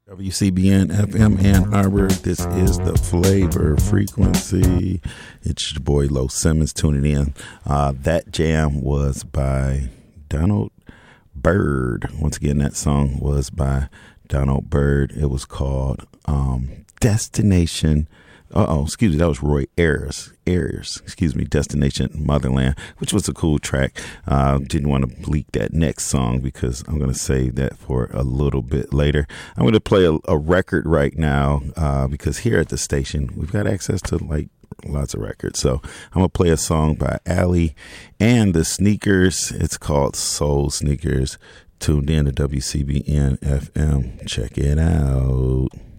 WCBN FM Ann Arbor. This is the Flavor Frequency. It's your boy Lo Simmons tuning in. That jam was by Donald Byrd. Once again, that song was by Donald Byrd. It was called Destination. Excuse me, that was Roy Ayers, Destination Motherland, which was a cool track. Didn't want to leak that next song because I'm going to save that for a little bit later. I'm going to play a record right now because here at the station, we've got access to like lots of records. So I'm going to play a song by Allie and the Sneakers. It's called Soul Sneakers. Tuned in to WCBN FM. Check it out.